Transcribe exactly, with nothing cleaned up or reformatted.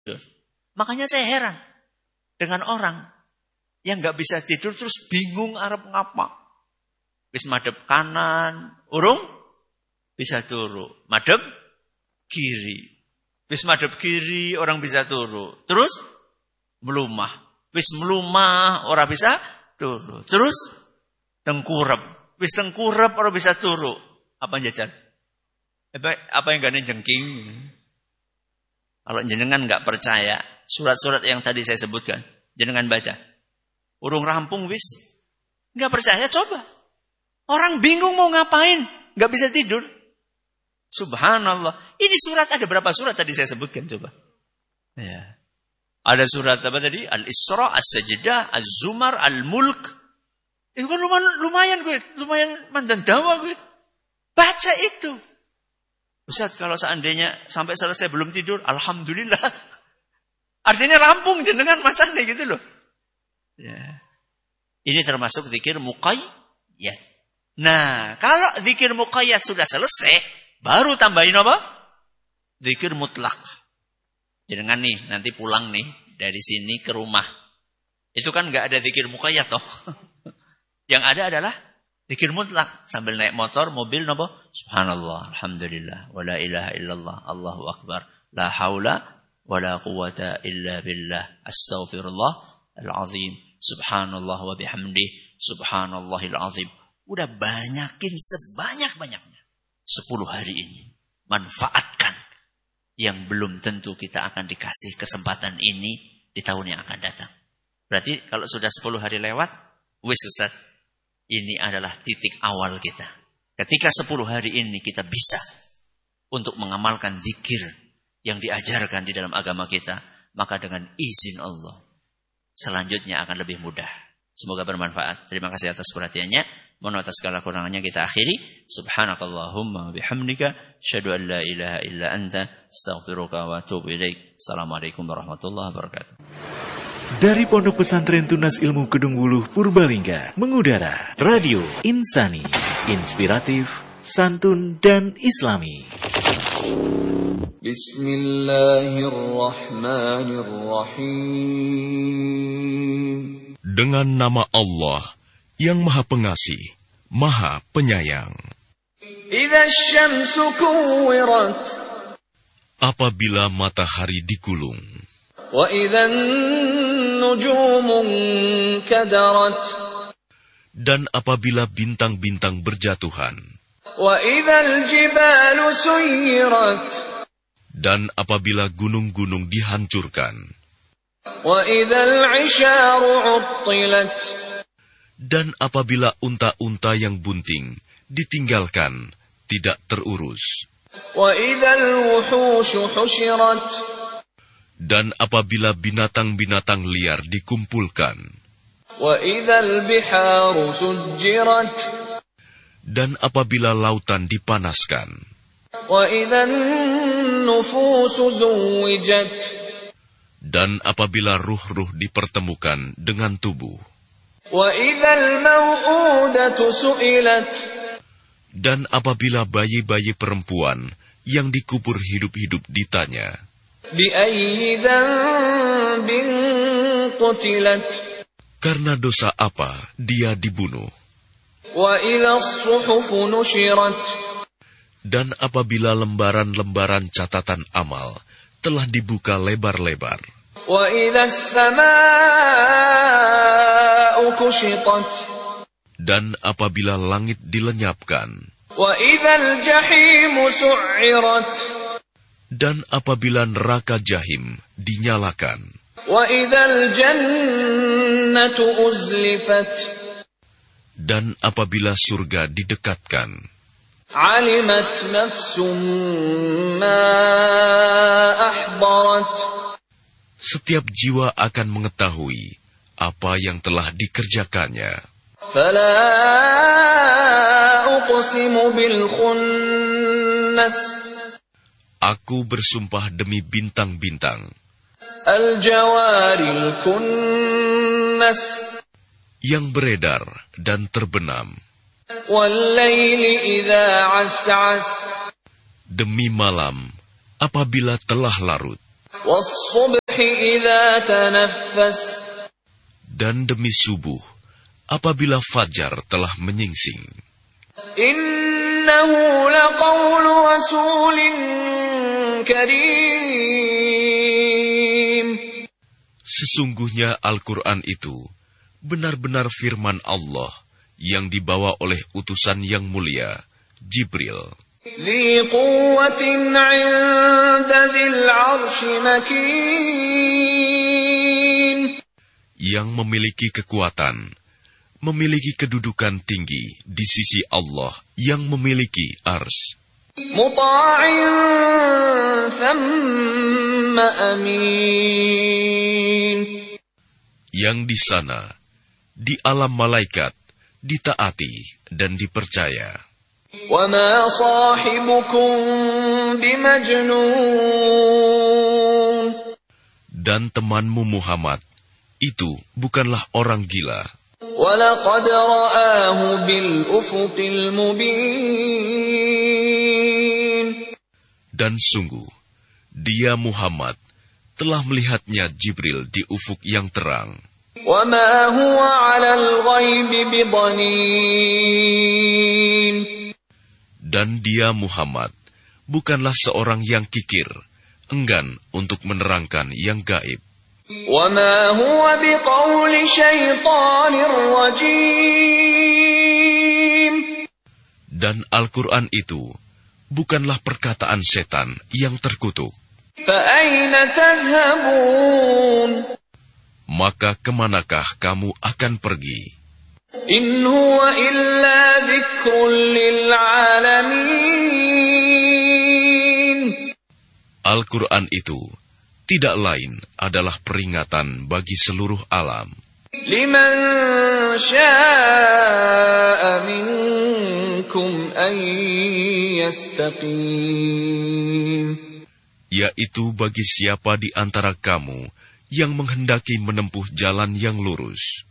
Makanya saya heran dengan orang yang nggak bisa tidur terus bingung arep ngapa. Wis madhep kanan, urung bisa turu. Madhep kiri. Wis madhep kiri, orang bisa turu. Terus melumah. Wis melumah, orang bisa turu. Terus tengkurep. Wis tengkurep, orang bisa turu. Apa jajan? Apa, apa yang gak jengking? Kalau jenengan nggak percaya, surat-surat yang tadi saya sebutkan, jenengan baca. Urung rampung wis, nggak percaya coba. Orang bingung mau ngapain, nggak bisa tidur. Subhanallah. Ini surat ada berapa surat tadi saya sebutkan coba? Ya. Ada surat apa tadi? Al-Isra, As-Sajdah, Az-Zumar, Al-Mulk. Itu kan lumayan, lumayan gue, lumayan mandan dawa gue. Baca itu. Ustaz, kalau seandainya sampai selesai belum tidur, alhamdulillah. Artinya rampung jenengan macamnya gitu loh. Ya. Ini termasuk zikir muqayyad. Nah, kalau zikir muqayyad sudah selesai, baru tambahin apa? Zikir mutlak. Jenengan nih, nanti pulang nih dari sini ke rumah. Itu kan nggak ada zikir muqayyad toh. Yang ada adalah zikir mutlak. Sambil naik motor, mobil, nopo? Subhanallah, alhamdulillah, wa la ilaha illallah, Allahu akbar, la haula wa la quwata illa billah, astaghfirullah al-azim, subhanallah wa bihamdih, subhanallahil azim. Udah banyakin sebanyak-banyaknya. Sepuluh hari ini. Manfaatkan. Yang belum tentu kita akan dikasih kesempatan ini di tahun yang akan datang. Berarti kalau sudah sepuluh hari lewat, wis Ustaz, ini adalah titik awal kita. Ketika sepuluh hari ini kita bisa untuk mengamalkan zikir yang diajarkan di dalam agama kita, maka dengan izin Allah, selanjutnya akan lebih mudah. Semoga bermanfaat. Terima kasih atas perhatiannya. Mohon atas segala kurangannya kita akhiri. Subhanakallahumma bihamdika, asyhadu an la ilaha illa anta, astaghfiruka wa atubu ilaik. Assalamualaikum warahmatullahi wabarakatuh. Dari Pondok Pesantren Tunas Ilmu Kedung Wuluh Purbalingga, mengudara Radio Insani, inspiratif, santun dan islami. Bismillahirrahmanirrahim. Dengan nama Allah yang Maha Pengasih, Maha Penyayang. Idza asy-syamsu kuwirat. Apabila matahari digulung. Wa idzan nujumun kadarat. Dan apabila bintang-bintang berjatuhan. Wa idzal jibalu suyirat. Dan apabila gunung-gunung dihancurkan. Wa idzal 'isharu 'uttilat. Dan apabila unta-unta yang bunting ditinggalkan, tidak terurus. Wa idzal wuhushu husyirat. Dan apabila binatang-binatang liar dikumpulkan. Wa idzal biharu sujjirat. Dan apabila lautan dipanaskan. Wa idzan nufusu zuwijat. Dan apabila ruh-ruh dipertemukan dengan tubuh. Wa idzal mau'udatu su'ilat. Dan apabila bayi-bayi perempuan yang dikubur hidup-hidup ditanya. Bi ayyi dzambin qutilat. Karena dosa apa dia dibunuh. Wa idzas suhufu nushirat. Dan apabila lembaran-lembaran catatan amal telah dibuka lebar-lebar. Wa idzas samaa'u kushitat. Dan apabila langit dilenyapkan. Wa idzal jahimu su'irat. Dan apabila neraka jahim dinyalakan. Wa idzal jannatu uzlifat. Dan apabila surga didekatkan. Alimat nafsum ma ahdarat. Setiap jiwa akan mengetahui apa yang telah dikerjakannya. Fala uqsimu bil khunnas. Aku bersumpah demi bintang-bintang. Al-jawaril kunnas. Yang beredar dan terbenam. Wal-laili idza as'as. Demi malam apabila telah larut. وَالصُّبْحِ إِذَا تَنَفَّسَ. Dan demi subuh, apabila fajar telah menyingsing. إِنَّهُ لَقَوْلُ رَسُولٍ كَرِيمٍ. Sesungguhnya Al-Quran itu benar-benar firman Allah yang dibawa oleh utusan yang mulia, Jibril. ذِي قُوَّةٍ عِندَ ذِي الْعَرْشِ مَكِينٍ. Yang memiliki kekuatan, memiliki kedudukan tinggi di sisi Allah yang memiliki ars. مُطَاعٍ ثَمَّ أَمِينٍ. Yang di sana, di alam malaikat, ditaati dan dipercaya. وَمَا صَاحِبُكُم بِمَجْنُونٍ. Dan temanmu Muhammad itu bukanlah orang gila. وَلَقَدْ رَآهُ بِالْأُفُقِ الْمُبِينِ. Dan sungguh, dia Muhammad telah melihatnya Jibril di ufuk yang terang. وَمَا هُوَ عَلَى الْغَيْبِ بِضَنِينٍ. Dan dia Muhammad bukanlah seorang yang kikir, enggan untuk menerangkan yang gaib. وَمَا هُوَ بِقَوْلِ شَيْطَانٍ رَجِيمٍ. Dan Al-Quran itu bukanlah perkataan setan yang terkutuk. فَأَيْنَ تَذْهَبُونَ. Maka kemanakah kamu akan pergi? إِنْ هُوَ إِلَّا ذِكْرٌ لِلْعَالَمِينَ. Al-Quran itu tidak lain adalah peringatan bagi seluruh alam. لِمَنْ شَاءَ مِنْكُمْ أَنْ يَسْتَقِيمَ. Yaitu bagi siapa di antara kamu yang menghendaki menempuh jalan yang lurus.